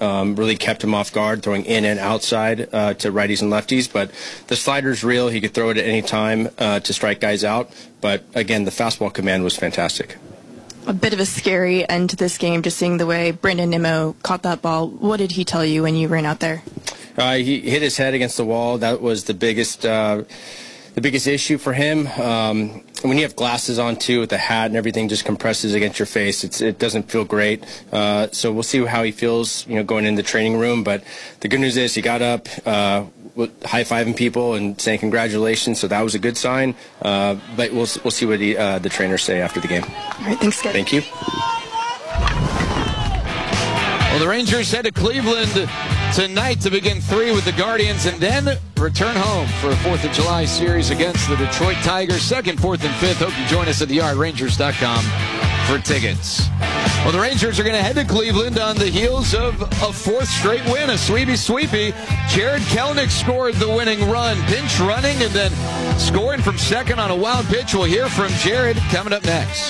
really kept him off guard, throwing in and outside to righties and lefties. But the slider's real. He could throw it at any time to strike guys out. But, again, the fastball command was fantastic. A bit of a scary end to this game, just seeing the way Brandon Nimmo caught that ball. What did he tell you when you ran out there? He hit his head against the wall. That was the biggest issue for him. When you have glasses on, too, with the hat and everything just compresses against your face, it doesn't feel great. So we'll see how he feels, going in the training room. But the good news is he got up, high-fiving people and saying congratulations, so that was a good sign. But we'll see what the trainers say after the game. All right, thanks, guys. Thank you. Well, the Rangers head to Cleveland tonight to begin 3 with the Guardians and then return home for a 4th of July series against the Detroit Tigers. 2nd, 4th, and 5th. Hope you join us at the Yard, Rangers.com for tickets. Well, the Rangers are going to head to Cleveland on the heels of a 4th straight win, a sweepy. Jared Kelenic scored the winning run, pinch running, and then scoring from second on a wild pitch. We'll hear from Jared coming up next.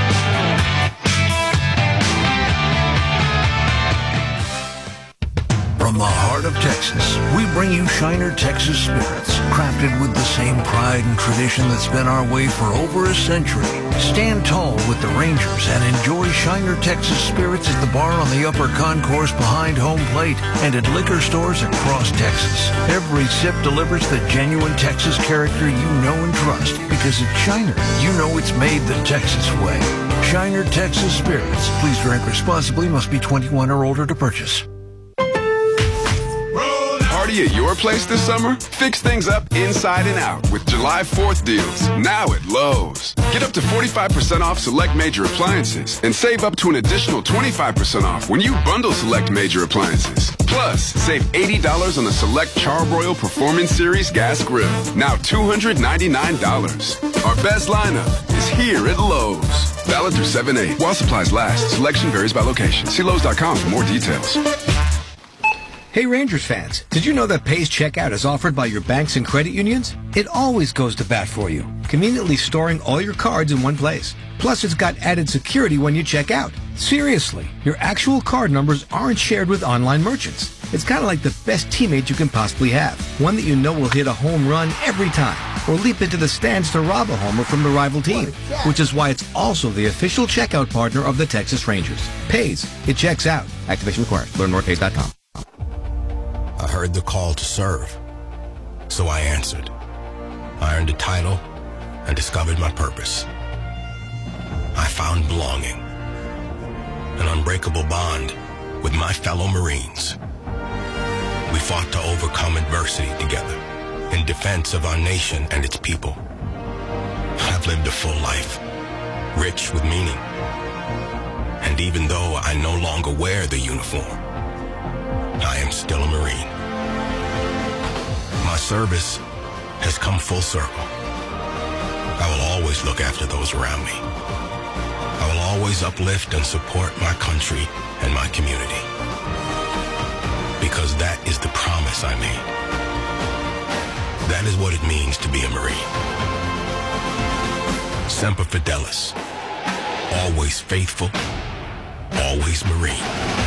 From the heart of Texas, we bring you Shiner Texas Spirits, crafted with the same pride and tradition that's been our way for over a century. Stand tall with the Rangers and enjoy Shiner Texas Spirits at the bar on the upper concourse behind home plate and at liquor stores across Texas. Every sip delivers the genuine Texas character you know and trust, because at Shiner, you know it's made the Texas way. Shiner Texas Spirits. Please drink responsibly. Must be 21 or older to purchase. Party at your place this summer? Fix things up inside and out with July 4th deals, now at Lowe's. Get up to 45% off select major appliances and save up to an additional 25% off when you bundle select major appliances. Plus, save $80 on the select Charbroil Performance Series gas grill, now $299. Our best lineup is here at Lowe's. Valid through 7/8. While supplies last, selection varies by location. See Lowe's.com for more details. Hey Rangers fans, did you know that Pays Checkout is offered by your banks and credit unions? It always goes to bat for you, conveniently storing all your cards in one place. Plus, it's got added security when you check out. Seriously, your actual card numbers aren't shared with online merchants. It's kind of like the best teammate you can possibly have. One that you know will hit a home run every time, or leap into the stands to rob a homer from the rival team, which is why it's also the official checkout partner of the Texas Rangers. Pays. It checks out. Activation required. Learn more at Pays.com. I heard the call to serve, so I answered. I earned a title and discovered my purpose. I found belonging, an unbreakable bond with my fellow Marines. We fought to overcome adversity together in defense of our nation and its people. I've lived a full life, rich with meaning. And even though I no longer wear the uniform, I am still a Marine. My service has come full circle. I will always look after those around me. I will always uplift and support my country and my community. Because that is the promise I made. That is what it means to be a Marine. Semper Fidelis. Always faithful. Always Marine.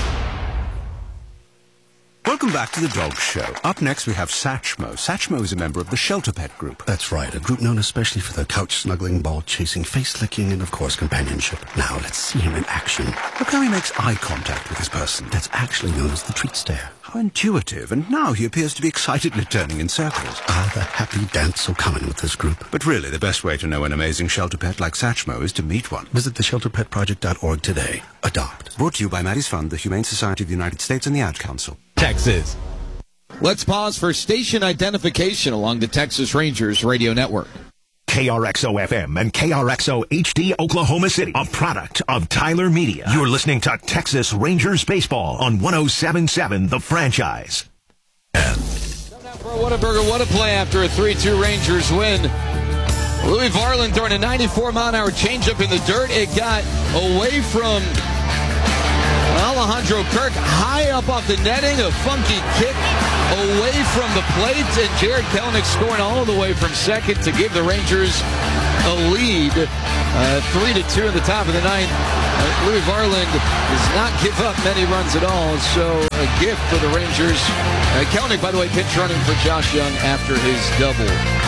Welcome back to the Dog Show. Up next, we have Satchmo. Satchmo is a member of the Shelter Pet Group. That's right, a group known especially for their couch-snuggling, ball-chasing, face-licking, and, of course, companionship. Now, let's see him in action. Look how he makes eye contact with his person. That's actually known as the treat stare. How intuitive, and now he appears to be excitedly turning in circles. Ah, the happy dance so common with this group. But really, the best way to know an amazing shelter pet like Satchmo is to meet one. Visit theshelterpetproject.org today. Adopt. Brought to you by Maddie's Fund, the Humane Society of the United States, and the Ad Council. Texas. Let's pause for station identification along the Texas Rangers radio network. KRXO-FM and KRXO-HD Oklahoma City, a product of Tyler Media. You're listening to Texas Rangers Baseball on 107.7 The Franchise. Coming out for a Whataburger, what a play after a 3-2 Rangers win. Louis Varland throwing a 94-mile-an-hour changeup in the dirt. It got away from Alejandro Kirk, high up off the netting, a funky kick away from the plate, and Jared Kelenic scoring all the way from second to give the Rangers a lead, 3-2 in the top of the ninth. Louis Varland does not give up many runs at all, so a gift for the Rangers. Kelenic, by the way, pinch running for Josh Young after his double.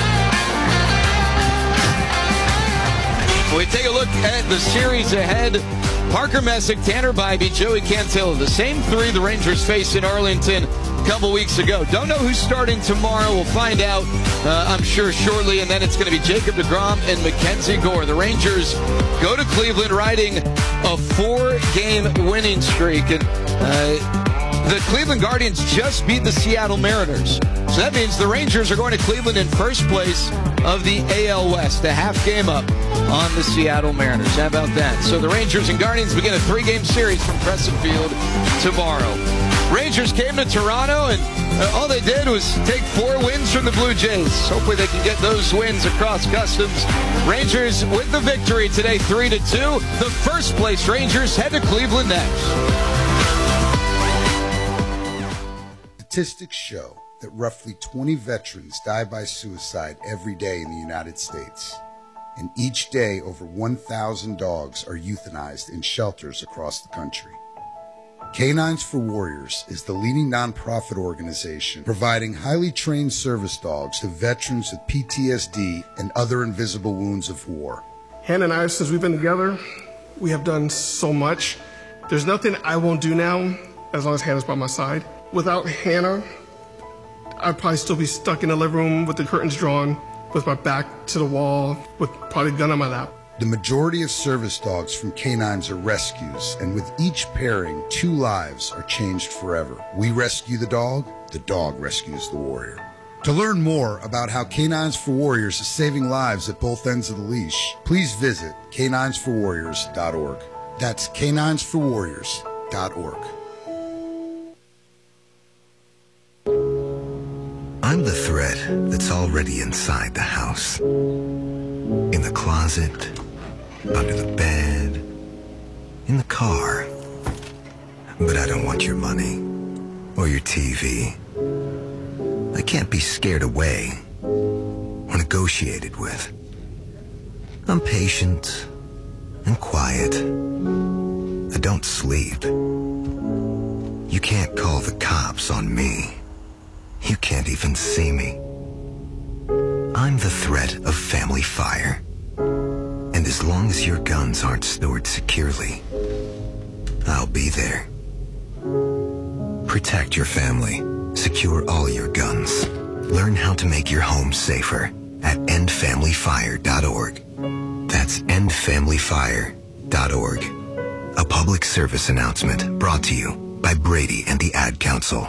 We take a look at the series ahead. Parker Messick, Tanner Bybee, Joey Cantillo, the same three the Rangers faced in Arlington a couple weeks ago. Don't know who's starting tomorrow. We'll find out, I'm sure, shortly. And then it's going to be Jacob deGrom and Mackenzie Gore. The Rangers go to Cleveland riding a 4-game winning streak. And the Cleveland Guardians just beat the Seattle Mariners. So that means the Rangers are going to Cleveland in first place of the AL West, a half game up on the Seattle Mariners. How about that? So the Rangers and Guardians begin a 3-game series from Crescent Field tomorrow. Rangers came to Toronto, and all they did was take 4 wins from the Blue Jays. Hopefully they can get those wins across customs. Rangers with the victory today, 3-2. The first place Rangers head to Cleveland next. Statistics show that roughly 20 veterans die by suicide every day in the United States. And each day, over 1,000 dogs are euthanized in shelters across the country. Canines for Warriors is the leading nonprofit organization providing highly trained service dogs to veterans with PTSD and other invisible wounds of war. Hannah and I, since we've been together, we have done so much. There's nothing I won't do now as long as Hannah's by my side. Without Hannah, I'd probably still be stuck in the living room with the curtains drawn, with my back to the wall, with probably a gun on my lap. The majority of service dogs from Canines are rescues, and with each pairing, 2 lives are changed forever. We rescue the dog rescues the warrior. To learn more about how Canines for Warriors is saving lives at both ends of the leash, please visit caninesforwarriors.org. That's caninesforwarriors.org. I'm the thread that's already inside the house. In the closet, under the bed, in the car. But I don't want your money or your TV. I can't be scared away or negotiated with. I'm patient and quiet. I don't sleep. You can't call the cops on me. You can't even see me. I'm the threat of family fire. And as long as your guns aren't stored securely, I'll be there. Protect your family. Secure all your guns. Learn how to make your home safer at endfamilyfire.org. That's endfamilyfire.org. A public service announcent brought to you by Brady and the Ad Council.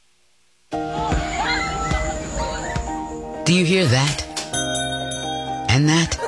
Do you hear that? And that?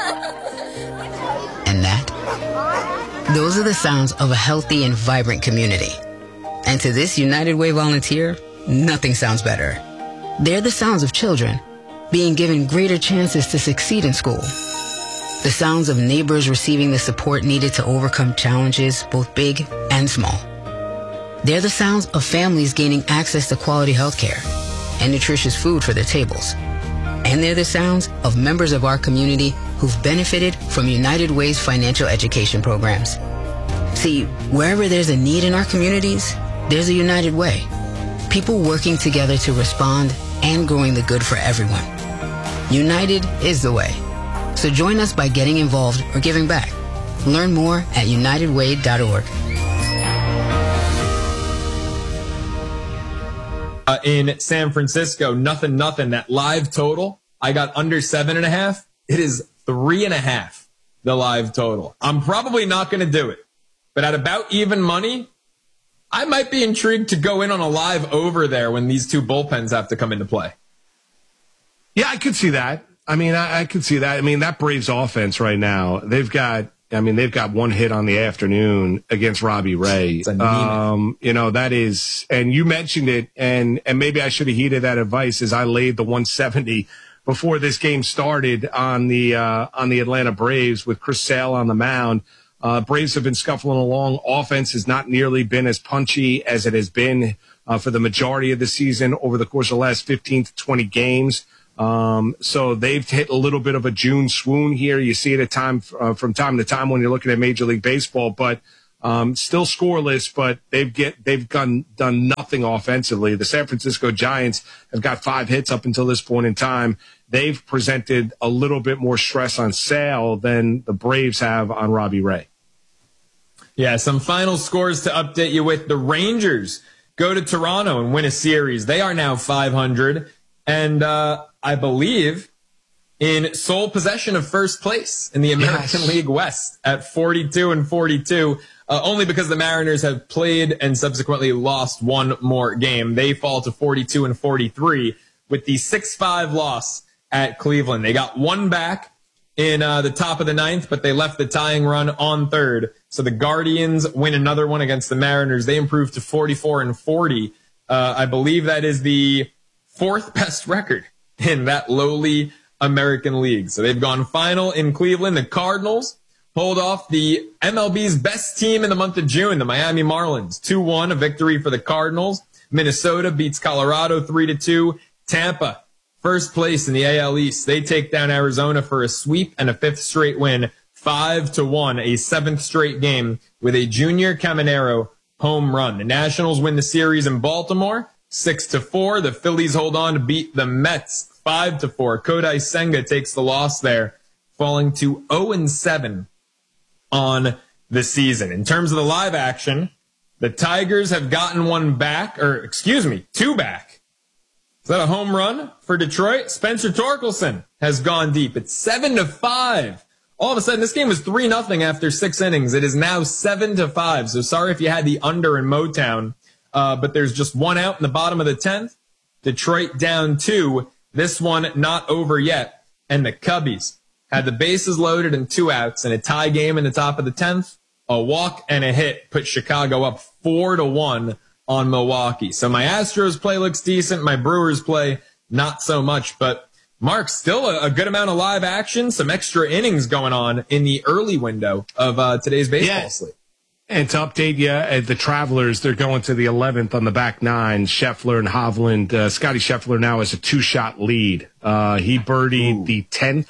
And that? Those are the sounds of a healthy and vibrant community. And to this United Way volunteer, nothing sounds better. They're the sounds of children being given greater chances to succeed in school. The sounds of neighbors receiving the support needed to overcome challenges, both big and small. They're the sounds of families gaining access to quality health care and nutritious food for their tables. And they're the sounds of members of our community who've benefited from United Way's financial education programs. See, wherever there's a need in our communities, there's a United Way. People working together to respond and growing the good for everyone. United is the way. So join us by getting involved or giving back. Learn more at unitedway.org. In San Francisco, nothing. That live total, I got under 7.5. It is 3.5, the live total. I'm probably not going to do it, but at about even money, I might be intrigued to go in on a live over there when these 2 bullpens have to come into play. Yeah, I could see that. I could see that. That Braves offense right now, they've got 1 hit on the afternoon against Robbie Ray. That is, and you mentioned it, and maybe I should have heeded that advice as I laid the 170 before this game started on the Atlanta Braves with Chris Sale on the mound. Braves have been scuffling along. Offense has not nearly been as punchy as it has been for the majority of the season over the course of the last 15 to 20 games. So they've hit a little bit of a June swoon here. You see it from time to time when you're looking at Major League Baseball, but still scoreless, but they've done nothing offensively. The San Francisco Giants have got 5 hits up until this point in time. They've presented a little bit more stress on Sale than the Braves have on Robbie Ray. Yeah, some final scores to update you with. The Rangers go to Toronto and win a series. They are now 500, and I believe in sole possession of first place in the American League West at 42-42. Only because the Mariners have played and subsequently lost one more game. They fall to 42-43 with the 6-5 loss at Cleveland. They got one back in the top of the 9th, but they left the tying run on 3rd. So the Guardians win another one against the Mariners. They improve to 44-40. I believe that is the 4th best record in that lowly American League. So they've gone final in Cleveland. The Cardinals hold off the MLB's best team in the month of June, the Miami Marlins. 2-1, a victory for the Cardinals. Minnesota beats Colorado 3-2. Tampa, first place in the AL East. They take down Arizona for a sweep and a 5th straight win, 5-1, a 7th straight game with a Junior Caminero home run. The Nationals win the series in Baltimore, 6-4. The Phillies hold on to beat the Mets 5-4. Kodai Senga takes the loss there, falling to 0-7 on the season. In terms of the live action, the Tigers have gotten two back. Is that a home run for Detroit? Spencer Torkelson has gone deep. It's 7-5. All of a sudden, this game was 3-0 after 6 innings. It is now 7-5. So sorry if you had the under in Motown, but there's just one out in the bottom of the 10th. Detroit down 2. This one not over yet. And the Cubbies had the bases loaded and 2 outs and a tie game in the top of the 10th. A walk and a hit put Chicago up 4-1 on Milwaukee. So my Astros play looks decent. My Brewers play not so much. But, Mark, still a good amount of live action, some extra innings going on in the early window of today's baseball slate. And to update you, the Travelers, they're going to the 11th on the back 9. Scheffler and Hovland. Scotty Scheffler now has a 2-shot lead. He birdied the 10th.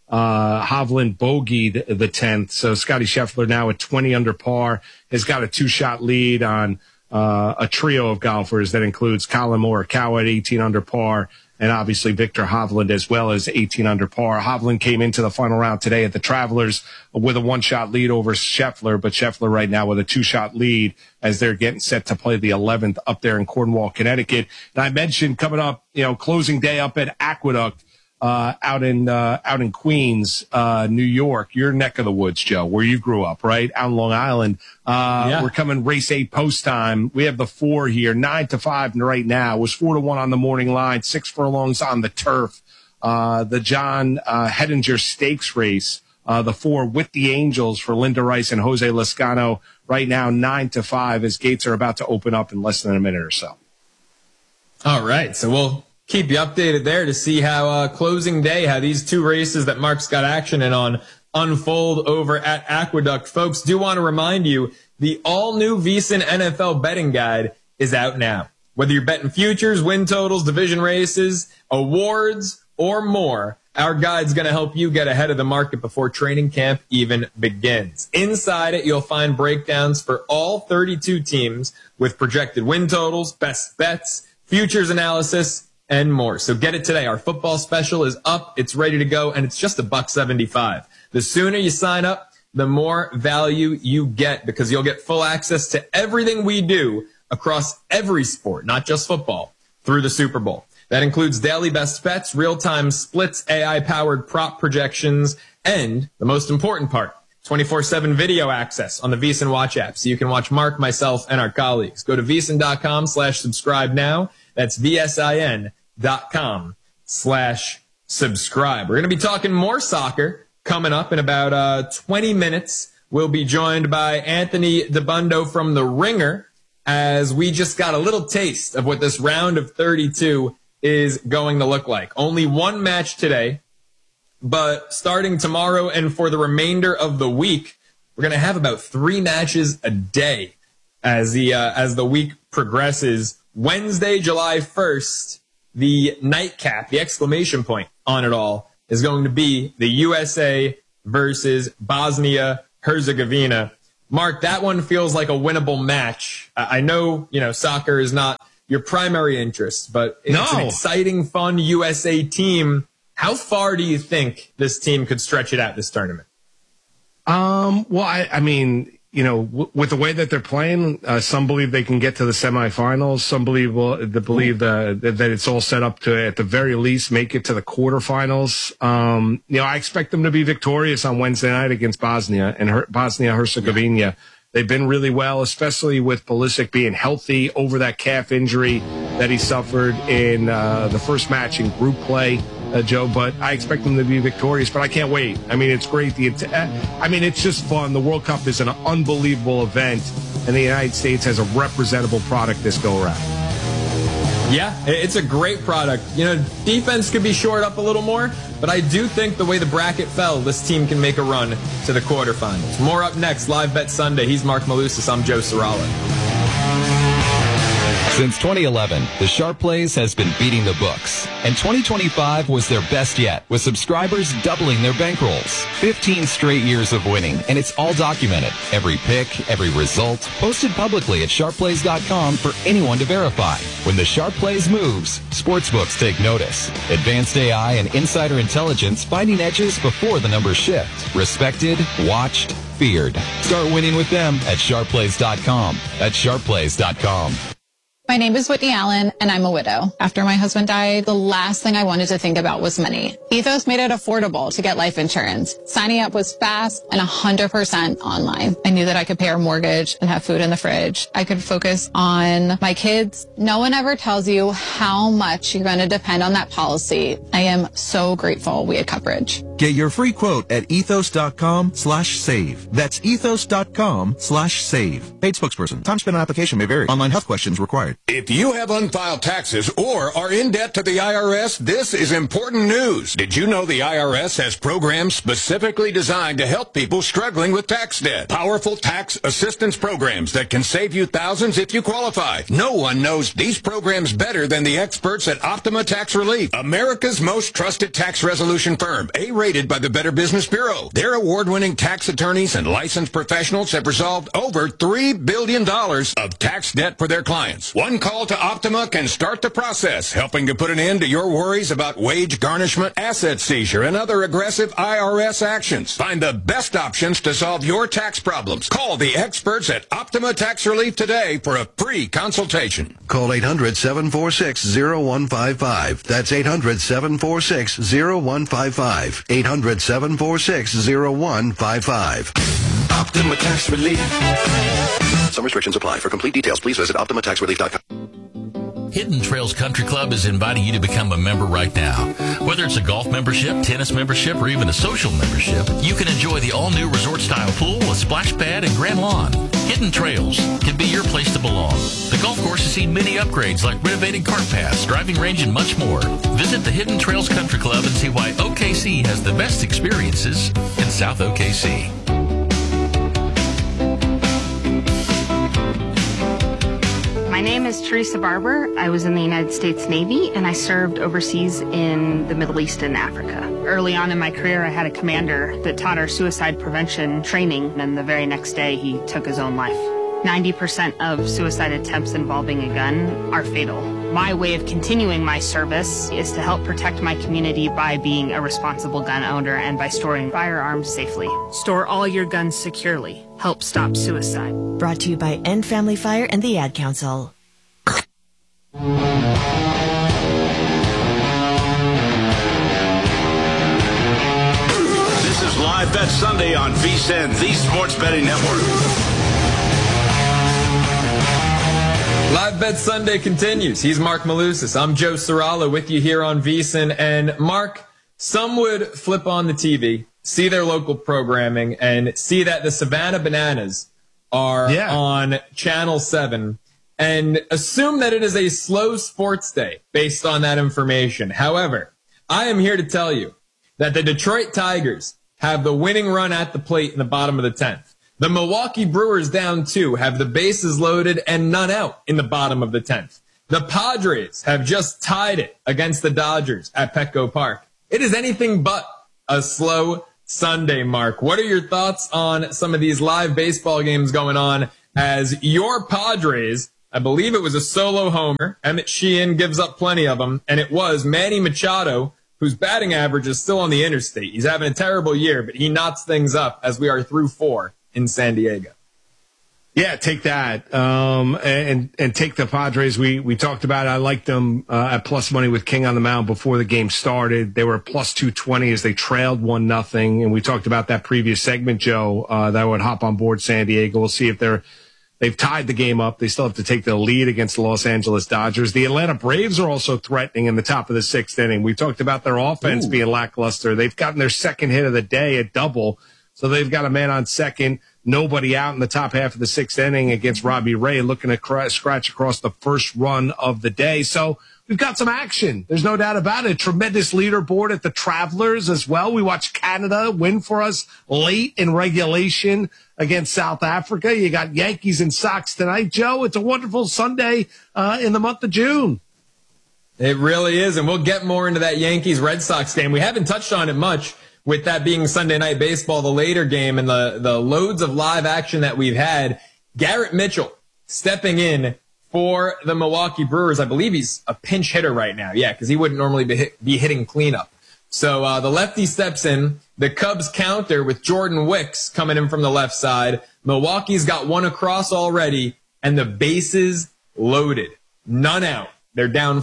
Hovland bogeyed the 10th. So Scotty Scheffler now at 20 under par has got a 2-shot lead on a trio of golfers that includes Colin Morikawa at 18 under par, and obviously Victor Hovland as well as 18 under par. Hovland came into the final round today at the Travelers with a 1-shot lead over Scheffler, but Scheffler right now with a 2-shot lead as they're getting set to play the 11th up there in Cornwall, Connecticut. And I mentioned coming up, closing day up at Aqueduct, out in Queens, New York, your neck of the woods, Joe, where you grew up, right? Out in Long Island. We're coming race 8 post time. We have the 4 here, 9-5 right now. It was 4-1 on the morning line, 6 furlongs on the turf. The John Hedinger Stakes race, the 4 with the Angels for Linda Rice and Jose Lezcano right now, 9-5 as gates are about to open up in less than a minute or so. All right. So we'll keep you updated there to see how closing day, how these 2 races that Mark's got action in on unfold over at Aqueduct. Folks, do want to remind you, the all-new VSiN NFL betting guide is out now. Whether you're betting futures, win totals, division races, awards, or more, our guide's going to help you get ahead of the market before training camp even begins. Inside it, you'll find breakdowns for all 32 teams with projected win totals, best bets, futures analysis, and more. So get it today. Our football special is up. It's ready to go, and it's just $1.75. The sooner you sign up, the more value you get, because you'll get full access to everything we do across every sport, not just football, through the Super Bowl. That includes daily best bets, real-time splits, AI-powered prop projections, and the most important part, 24/7 video access on the VSiN Watch app, so you can watch Mark, myself, and our colleagues. Go to VSiN.com/subscribe now. That's VSIN.com/subscribe. We're going to be talking more soccer coming up in about 20 minutes. We'll be joined by Anthony DeBundo from The Ringer, as we just got a little taste of what this round of 32 is going to look like. Only one match today, but starting tomorrow and for the remainder of the week, we're going to have about 3 matches a day as the week progresses. Wednesday, July 1st, the nightcap, the exclamation point on it all is going to be the USA versus Bosnia-Herzegovina. Mark, that one feels like a winnable match. I know, soccer is not your primary interest, but it's an exciting, fun USA team. How far do you think this team could stretch it out this tournament? Well, I mean, with the way that they're playing, some believe they can get to the semifinals. Some believe that it's all set up to, at the very least, make it to the quarterfinals. I expect them to be victorious on Wednesday night against Bosnia-Herzegovina. Yeah. They've been really well, especially with Pulisic being healthy over that calf injury that he suffered in the first match in group play, Joe. But I expect them to be victorious, but I can't wait. I mean, it's great. It's just fun. The World Cup is an unbelievable event, and the United States has a representable product this go-around. Yeah, it's a great product. Defense could be shored up a little more, but I do think the way the bracket fell, this team can make a run to the quarterfinals. More up next, Live Bet Sunday. He's Mark Malusis. I'm Joe Serralo. Since 2011, the Sharp Plays has been beating the books, and 2025 was their best yet, with subscribers doubling their bankrolls. 15 straight years of winning, and it's all documented. Every pick, every result, posted publicly at sharpplays.com for anyone to verify. When the Sharp Plays moves, sportsbooks take notice. Advanced AI and insider intelligence finding edges before the numbers shift. Respected, watched, feared. Start winning with them at sharpplays.com. That's sharpplays.com. My name is Whitney Allen, and I'm a widow. After my husband died, the last thing I wanted to think about was money. Ethos made it affordable to get life insurance. Signing up was fast and 100% online. I knew that I could pay our mortgage and have food in the fridge. I could focus on my kids. No one ever tells you how much you're going to depend on that policy. I am so grateful we had coverage. Get your free quote at ethos.com/save. That's ethos.com/save. Paid spokesperson. Time spent on application may vary. Online health questions required. If you have unfiled taxes or are in debt to the IRS, this is important news. Did you know the IRS has programs specifically designed to help people struggling with tax debt? Powerful tax assistance programs that can save you thousands if you qualify. No one knows these programs better than the experts at Optima Tax Relief, America's most trusted tax resolution firm, A-rated by the Better Business Bureau. Their award-winning tax attorneys and licensed professionals have resolved over $3 billion of tax debt for their clients. One call to Optima can start the process, helping to put an end to your worries about wage garnishment, asset seizure, and other aggressive IRS actions. Find the best options to solve your tax problems. Call the experts at Optima Tax Relief today for a free consultation. Call 800-746-0155. That's 800-746-0155. 800-746-0155. Optima Tax Relief. Some restrictions apply. For complete details, please visit OptimaTaxRelief.com. Hidden Trails Country Club is inviting you to become a member right now. Whether it's a golf membership, tennis membership, or even a social membership, you can enjoy the all-new resort-style pool with splash pad and grand lawn. Hidden Trails can be your place to belong. The golf course has seen many upgrades like renovated cart paths, driving range, and much more. Visit the Hidden Trails Country Club and see why OKC has the best experiences in South OKC. My name is Teresa Barber. I was in the United States Navy, and I served overseas in the Middle East and Africa. Early on in my career, I had a commander that taught our suicide prevention training, and the very next day, he took his own life. 90% of suicide attempts involving a gun are fatal. My way of continuing my service is to help protect my community by being a responsible gun owner and by storing firearms safely. Store all your guns securely. Help stop suicide. Brought to you by End Family Fire and the Ad Council. This is Live Bet Sunday on VSiN, the Sports Betting Network. Live Bet Sunday continues. He's Mark Malusis. I'm Joe Serralo with you here on VSiN. And Mark, some would flip on the TV, see their local programming, and see that the Savannah Bananas are on Channel 7 and assume that it is a slow sports day based on that information. However, I am here to tell you that the Detroit Tigers have the winning run at the plate in the bottom of the 10th. The Milwaukee Brewers, down 2, have the bases loaded and none out in the bottom of the 10th. The Padres have just tied it against the Dodgers at Petco Park. It is anything but a slow Sunday, Mark. What are your thoughts on some of these live baseball games going on as your Padres, I believe it was a solo homer, Emmett Sheehan gives up plenty of them, and it was Manny Machado, whose batting average is still on the interstate. He's having a terrible year, but he knots things up as we are through 4 in San Diego. Yeah, take that. And take the Padres. We talked about it. I liked them at plus money with King on the mound before the game started. They were plus 220 as they trailed 1-0. And we talked about that previous segment, Joe, that would hop on board San Diego. We'll see if they've tied the game up. They still have to take the lead against the Los Angeles Dodgers. The Atlanta Braves are also threatening in the top of the 6th inning. We talked about their offense being lackluster. They've gotten their second hit of the day, a double. So they've got a man on second, nobody out in the top half of the 6th inning against Robbie Ray, looking to scratch across the first run of the day. So we've got some action. There's no doubt about it. Tremendous leaderboard at the Travelers as well. We watched Canada win for us late in regulation against South Africa. You got Yankees and Sox tonight, Joe. It's a wonderful Sunday in the month of June. It really is, and we'll get more into that Yankees-Red Sox game. We haven't touched on it much, with that being Sunday Night Baseball, the later game, and the loads of live action that we've had. Garrett Mitchell stepping in for the Milwaukee Brewers. I believe he's a pinch hitter right now. Yeah, because he wouldn't normally be hitting cleanup. So the lefty steps in. The Cubs counter with Jordan Wicks coming in from the left side. Milwaukee's got one across already, and the bases loaded. None out. They're down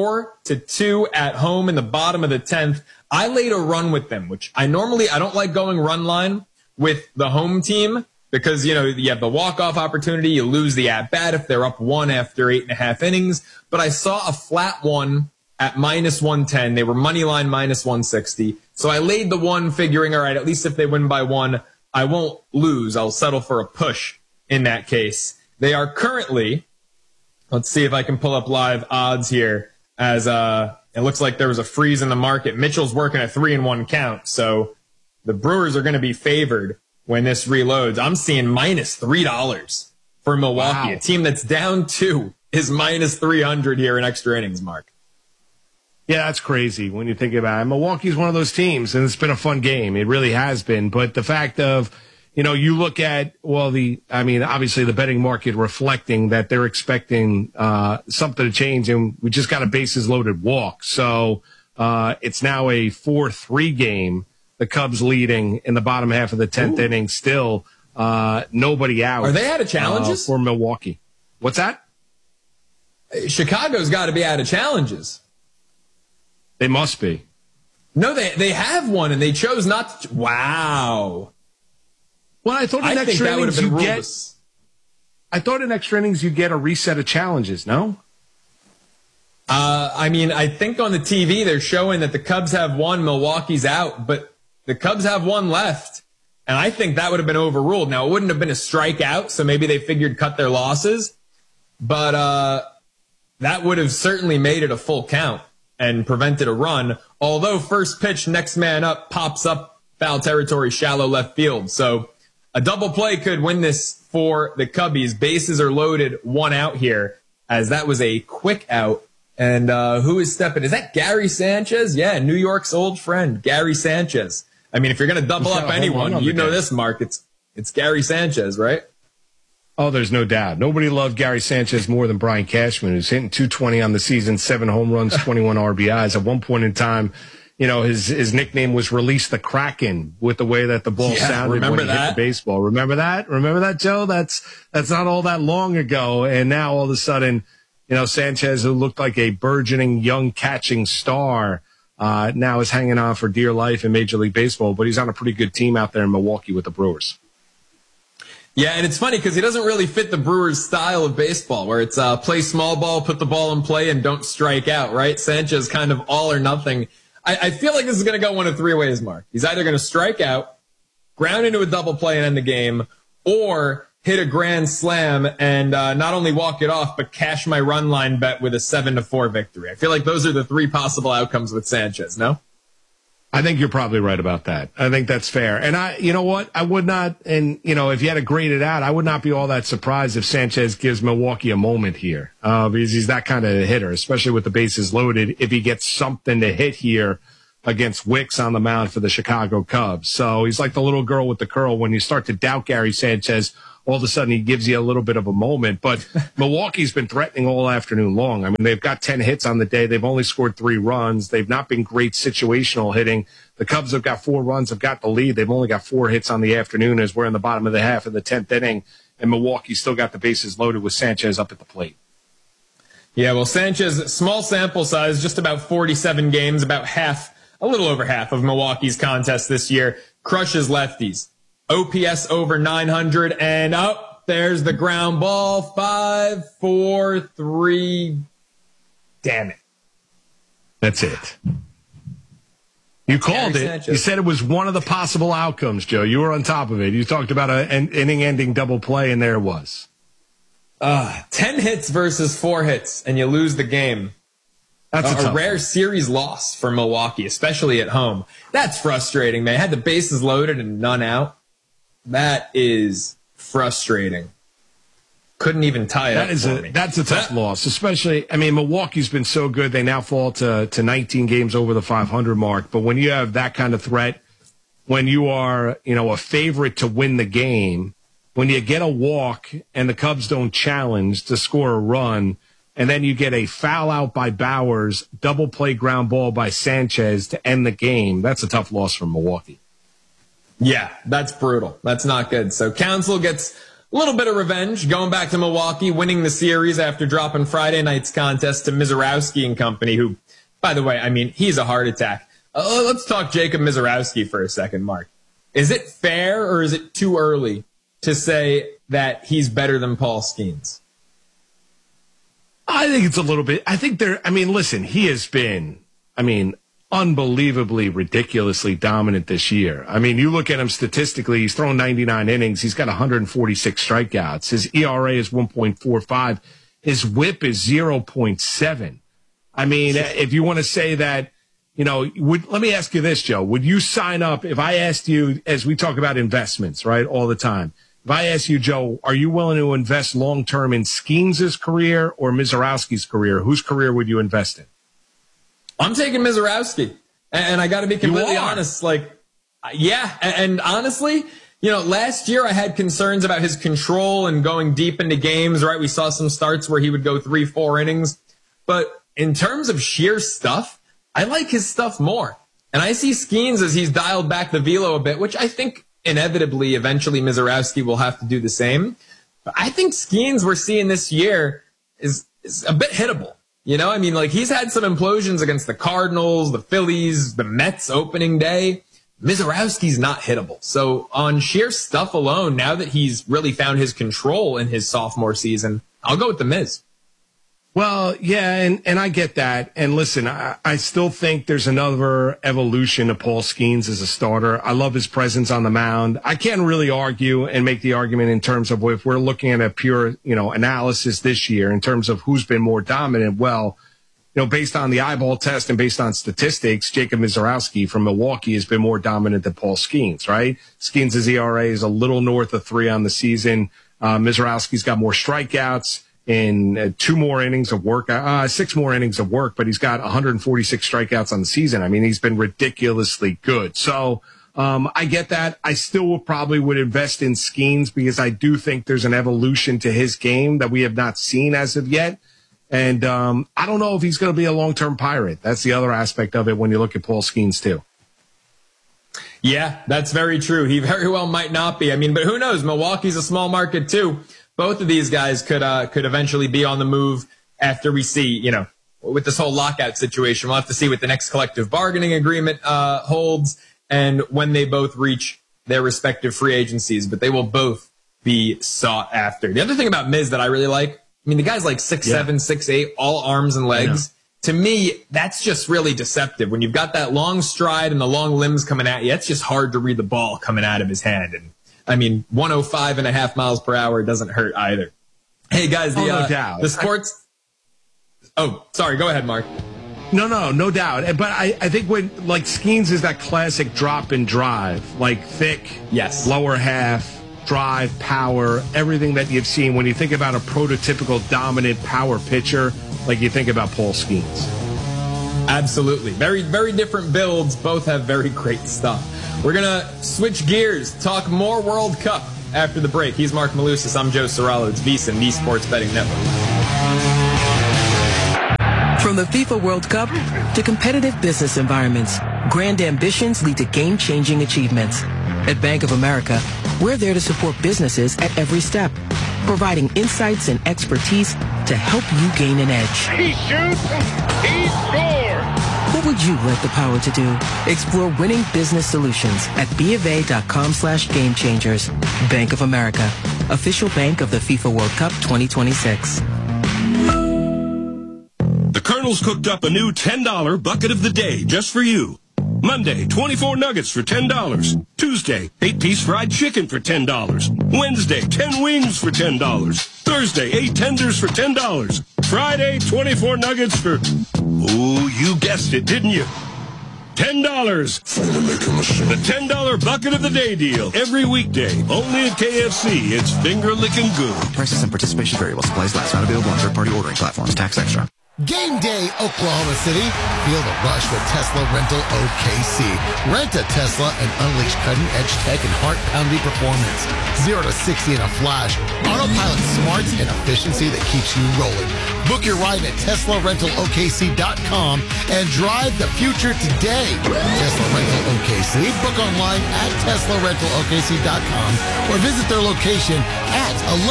4-2 at home in the bottom of the 10th. I laid a run with them, which I don't like going run line with the home team because, you have the walk-off opportunity. You lose the at-bat if they're up 1 after 8.5 innings. But I saw a flat one at minus 110. They were money line minus 160. So I laid the one figuring, all right, at least if they win by 1, I won't lose. I'll settle for a push in that case. They are currently, let's see if I can pull up live odds here as it looks like there was a freeze in the market. Mitchell's working a 3-1 count, so the Brewers are going to be favored when this reloads. I'm seeing minus $3 for Milwaukee. Wow. A team that's down 2 is minus 300 here in extra innings, Mark. Yeah, that's crazy when you think about it. Milwaukee's one of those teams, and it's been a fun game. It really has been. But the fact of, you look at, obviously the betting market reflecting that they're expecting something to change, and we just got a bases loaded walk. So it's now a 4-3 game. The Cubs leading in the bottom half of the 10th inning. Still nobody out. Are they out of challenges? For Milwaukee. What's that? Chicago's got to be out of challenges. They must be. No, they have one, and they chose not to. Wow. Well, I thought in extra innings you get a reset of challenges, no? I think on the TV they're showing that the Cubs have one, Milwaukee's out, but the Cubs have one left, and I think that would have been overruled. Now, it wouldn't have been a strikeout, so maybe they figured cut their losses, but that would have certainly made it a full count and prevented a run, although first pitch, next man up, pops up foul territory, shallow left field, so a double play could win this for the Cubbies. Bases are loaded, 1 out here, as that was a quick out. And who is stepping? Is that Gary Sanchez? Yeah, New York's old friend, Gary Sanchez. I mean, if you're going to double up anyone, you know this, Mark. It's Gary Sanchez, right? Oh, there's no doubt. Nobody loved Gary Sanchez more than Brian Cashman, who's hitting 220 on the season, 7 home runs, 21 RBIs. At one point in time, his nickname was Release the Kraken with the way that the ball sounded when he hit the baseball. Remember that? Remember that, Joe? That's not all that long ago. And now all of a sudden, Sanchez, who looked like a burgeoning young catching star, now is hanging on for dear life in Major League Baseball. But he's on a pretty good team out there in Milwaukee with the Brewers. Yeah, and it's funny because he doesn't really fit the Brewers' style of baseball, where it's play small ball, put the ball in play, and don't strike out, right? Sanchez kind of all or nothing. I feel like this is going to go one of 3 ways, Mark. He's either going to strike out, ground into a double play and end the game, or hit a grand slam and not only walk it off, but cash my run line bet with a 7-4 victory. I feel like those are the 3 possible outcomes with Sanchez, no? I think you're probably right about that. I think that's fair. And you know what? I would not, and if you had to grade it out, I would not be all that surprised if Sanchez gives Milwaukee a moment here, because he's that kind of hitter, especially with the bases loaded. If he gets something to hit here against Wicks on the mound for the Chicago Cubs. So he's like the little girl with the curl. When you start to doubt Gary Sanchez, all of a sudden he gives you a little bit of a moment. But Milwaukee's been threatening all afternoon long. I mean, they've got 10 hits on the day. They've only scored 3 runs. They've not been great situational hitting. The Cubs have got 4 runs, have got the lead. They've only got 4 hits on the afternoon as we're in the bottom of the half of the 10th inning. And Milwaukee's still got the bases loaded with Sanchez up at the plate. Yeah, well, Sanchez, small sample size, just about 47 games, about half, a little over half of Milwaukee's contests this year, crushes lefties. OPS over 900, and there's the ground ball. 5, 4, 3. Damn it. That's it. You called it. Sanchez. You said it was one of the possible outcomes, Joe. You were on top of it. You talked about an inning-ending double play, and there it was. 10 hits versus 4 hits, and you lose the game. That's a rare series loss for Milwaukee, especially at home. That's frustrating, man. Had the bases loaded and none out. That is frustrating. Couldn't even tie it up for me. That's a tough loss, especially, I mean, Milwaukee's been so good. They now fall to 19 games over the 500 mark. But when you have that kind of threat, when you are, a favorite to win the game, when you get a walk and the Cubs don't challenge to score a run, and then you get a foul out by Bowers, double play ground ball by Sanchez to end the game, that's a tough loss for Milwaukee. Yeah, that's brutal. That's not good. So Counsell gets a little bit of revenge, going back to Milwaukee, winning the series after dropping Friday night's contest to Mizorowski and company, who, by the way, I mean, he's a heart attack. Let's talk Jacob Mizorowski for a second, Mark. Is it fair or is it too early to say that he's better than Paul Skeens? I think it's a little bit. I think listen, he has been, unbelievably, ridiculously dominant this year. I mean, you look at him statistically, he's thrown 99 innings. He's got 146 strikeouts. His ERA is 1.45. His whip is 0.7. I mean, if you want to say that, let me ask you this, Joe. Would you sign up if I asked you, as we talk about investments, right, all the time? If I asked you, Joe, are you willing to invest long-term in Skeens' career or Mizorowski's career? Whose career would you invest in? I'm taking Mizorowski, and I got to be completely honest. And honestly, last year I had concerns about his control and going deep into games, right? We saw some starts where he would go 3-4 innings. But in terms of sheer stuff, I like his stuff more. And I see Skeens as he's dialed back the velo a bit, which I think inevitably, eventually Mizorowski will have to do the same. But I think Skeens we're seeing this year is a bit hittable. He's had some implosions against the Cardinals, the Phillies, the Mets opening day. Mizorowski's not hittable. So on sheer stuff alone, now that he's really found his control in his sophomore season, I'll go with the Miz. Well, yeah, and I get that. And listen, I still think there's another evolution of Paul Skeens as a starter. I love his presence on the mound. I can't really argue and make the argument in terms of if we're looking at a pure, analysis this year in terms of who's been more dominant. Well, based on the eyeball test and based on statistics, Jacob Mizorowski from Milwaukee has been more dominant than Paul Skeens, right? Skeens' ERA is a little north of 3 on the season. Mizorowski's got more strikeouts in 2 more innings of work, 6 more innings of work, but he's got 146 strikeouts on the season. I mean, he's been ridiculously good. So, I get that. I still probably would invest in Skeens because I do think there's an evolution to his game that we have not seen as of yet. And, I don't know if he's going to be a long-term Pirate. That's the other aspect of it when you look at Paul Skeens too. Yeah, that's very true. He very well might not be. But who knows? Milwaukee's a small market too. Both of these guys could eventually be on the move after we see, with this whole lockout situation. We'll have to see what the next collective bargaining agreement holds and when they both reach their respective free agencies. But they will both be sought after. The other thing about Miz that I really like, the guy's like 6'7", 6'8", all arms and legs. To me, that's just really deceptive. When you've got that long stride and the long limbs coming at you, it's just hard to read the ball coming out of his hand. And 105.5 miles per hour doesn't hurt either. Hey guys, no doubt. The sports. Oh, sorry. Go ahead, Mark. No doubt. But I think when, like, Skeens is that classic drop and drive, like thick, yes, lower half, drive, power, everything that you've seen. When you think about a prototypical dominant power pitcher, like you think about Paul Skeens. Absolutely. Very, very different builds. Both have very great stuff. We're going to switch gears, talk more World Cup after the break. He's Mark Malusis. I'm Joe Serralo. It's VSiN, the Sports Betting Network. From the FIFA World Cup to competitive business environments, grand ambitions lead to game-changing achievements. At Bank of America, we're there to support businesses at every step, providing insights and expertise to help you gain an edge. He shoots, he scores! What would you like the power to do? Explore winning business solutions at BofA.com/gamechangers. Bank of America, official bank of the FIFA World Cup 2026. The Colonel's cooked up a new $10 bucket of the day just for you. Monday, 24 nuggets for $10. Tuesday, 8-piece fried chicken for $10. Wednesday, 10 wings for $10. Thursday, 8 tenders for $10. Friday, 24 nuggets for... Ooh, you guessed it, didn't you? $10. The $10 bucket of the day deal. Every weekday. Only at KFC. It's finger licking good. Prices and participation variable. Supplies last. Not available on third-party ordering platforms. Tax extra. Game day, Oklahoma City. Feel the rush with Tesla Rental OKC. Rent a Tesla and unleash cutting-edge tech and heart-pounding performance. 0 to 60 in a flash. Autopilot smarts and efficiency that keeps you rolling. Book your ride at TeslaRentalOKC.com and drive the future today. Tesla Rental OKC. Book online at TeslaRentalOKC.com or visit their location at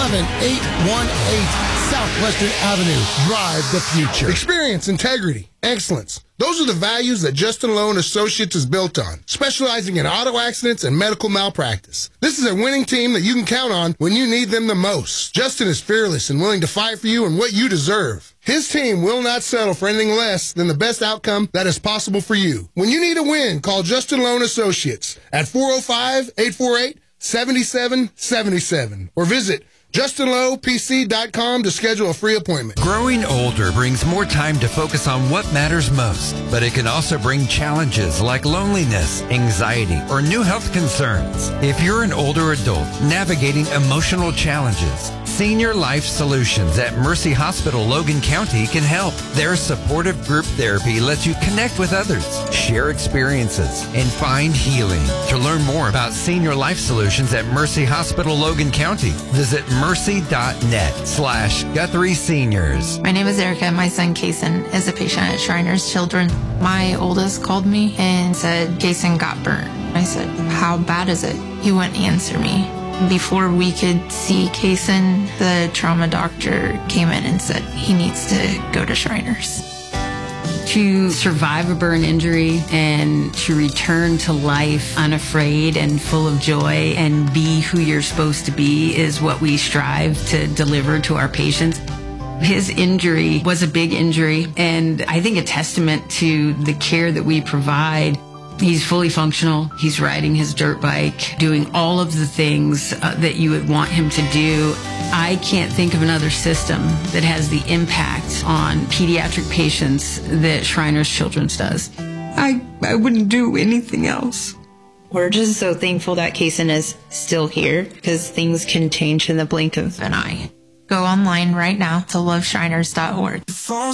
11818 Southwestern Avenue. Drive the future. Experience, integrity, excellence. Those are the values that Justin Lowe & Associates is built on, specializing in auto accidents and medical malpractice. This is a winning team that you can count on when you need them the most. Justin is fearless and willing to fight for you and what you deserve. His team will not settle for anything less than the best outcome that is possible for you. When you need a win, call Justin Lowe & Associates at 405-848-7777 or visit JustinLowePC.com to schedule a free appointment. Growing older brings more time to focus on what matters most, but it can also bring challenges like loneliness, anxiety, or new health concerns. If you're an older adult navigating emotional challenges, Senior Life Solutions at Mercy Hospital Logan County can help. Their supportive group therapy lets you connect with others, share experiences, and find healing. To learn more about Senior Life Solutions at Mercy Hospital Logan County, visit mercy.net/Guthrie Seniors. My name is Erica. My son, Kason, is a patient at Shriners Children. My oldest called me and said, Kason got burnt. I said, how bad is it? He wouldn't answer me. Before we could see Kason, the trauma doctor came in and said he needs to go to Shriners. To survive a burn injury and to return to life unafraid and full of joy and be who you're supposed to be is what we strive to deliver to our patients. His injury was a big injury, and I think a testament to the care that we provide. He's fully functional. He's riding his dirt bike, doing all of the things that you would want him to do. I can't think of another system that has the impact on pediatric patients that Shriners Children's does. I wouldn't do anything else. We're just so thankful that Kason is still here because things can change in the blink of an eye. Go online right now to loveshriners.org.